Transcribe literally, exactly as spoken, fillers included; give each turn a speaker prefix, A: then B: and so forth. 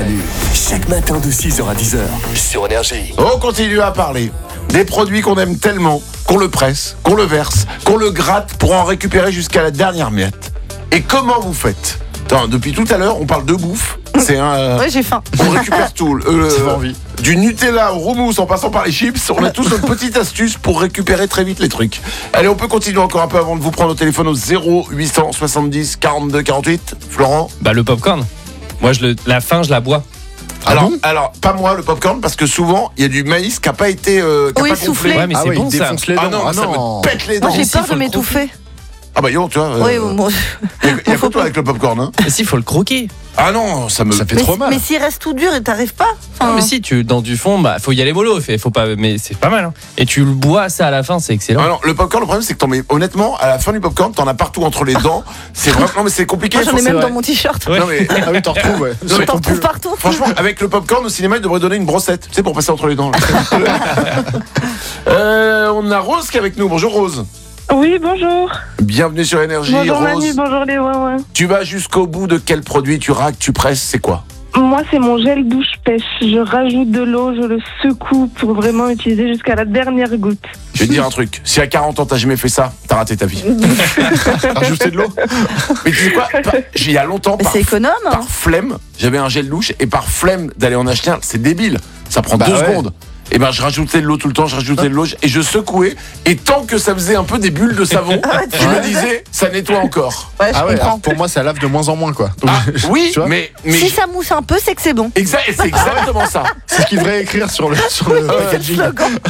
A: Manu. Chaque matin de six heures à dix heures sur Énergie.
B: On continue à parler des produits qu'on aime tellement, qu'on le presse, qu'on le verse, qu'on le gratte pour en récupérer jusqu'à la dernière miette. Et comment vous faites ? Attends, depuis tout à l'heure, on parle de bouffe. C'est un. Euh,
C: Ouais, j'ai faim.
B: on récupère tout. Euh,
D: C'est envie.
B: Du Nutella au roumousse en passant par les chips, on a tous notre petite astuce pour récupérer très vite les trucs. Allez, on peut continuer encore un peu avant de vous prendre au téléphone au zéro huit cent soixante-dix quarante-deux quarante-huit. Florent ?
E: Bah le popcorn. Moi je le, la fin je la bois.
B: Alors, alors, pas moi le popcorn, parce que souvent, il y a du maïs qui n'a pas été euh, qui a
C: Oui,
B: pas gonflé.
C: soufflé.
E: Ouais mais
D: Ah
E: c'est
D: oui,
E: bon
D: il
E: ça.
D: défonce les dents.
B: Ah non, ça me pète les dents.
C: Moi, j'ai
E: si,
C: peur
E: faut
C: de
E: le
C: m'étouffer.
B: Ah bah yo, tu vois, euh,
C: Oui, bon.
B: il y a, il y a que toi avec le popcorn, hein.
E: Mais si faut le croquer.
B: Ah non, ça me
D: Ça fait
C: Mais,
D: trop mal.
C: mais s'il reste tout dur et t'arrives pas.
E: Non,
C: enfin,
E: mais si tu dans du fond bah faut y aller mollo, fait faut pas mais c'est pas mal hein. Et tu le bois ça à la fin, c'est excellent.
B: Ah non, le popcorn, le problème c'est que t'en mets, honnêtement, à la fin du popcorn, t'en as partout entre les dents. C'est vraiment, non mais c'est compliqué.
C: Moi, j'en ai
B: faut-
C: même
E: c'est
C: dans
E: vrai.
C: mon t-shirt.
E: Ouais.
B: Non mais,
D: Ah oui, t'en retrouves, ouais.
B: Non,
D: Sur
B: mais
C: T'en
D: ton
C: retrouves
D: pull.
C: partout.
B: franchement, avec le popcorn au cinéma, il devrait donner une brossette, tu sais, pour passer entre les dents. là. euh, on a Rose qui est avec nous. Bonjour Rose.
F: Oui, bonjour.
B: Bienvenue sur Énergie.
F: Bonjour
B: Rose,
F: Manu, bonjour les ouin
B: tu vas jusqu'au bout de quel produit tu raques, tu presses, c'est quoi ?
F: Moi, c'est mon gel douche pêche. Je rajoute de l'eau, je le secoue pour vraiment utiliser jusqu'à la dernière goutte.
B: Je vais te dire un truc, si à quarante ans t'as jamais fait ça, t'as raté ta vie.
D: Rajouter de l'eau.
B: Mais tu sais quoi, par- il y a longtemps,
C: Mais
B: par,
C: c'est économe. hein.
B: par flemme, j'avais un gel douche et par flemme d'aller en acheter un, c'est débile, ça prend
D: Bah
B: deux
D: ouais.
B: secondes. Et ben je rajoutais de l'eau tout le temps, je rajoutais de l'eau et je secouais. Et tant que ça faisait un peu des bulles de savon, je me disais, ça nettoie encore.
C: Ouais, je
D: Ah ouais,
C: comprends.
D: alors pour moi, ça lave de moins en moins, quoi. Donc,
B: Ah oui,
D: tu vois,
B: mais, mais
C: Si ça mousse un peu, c'est que c'est bon.
B: exa- c'est exactement ça.
D: c'est ce qu'il devrait écrire sur le, sur le packaging.
C: Slogan.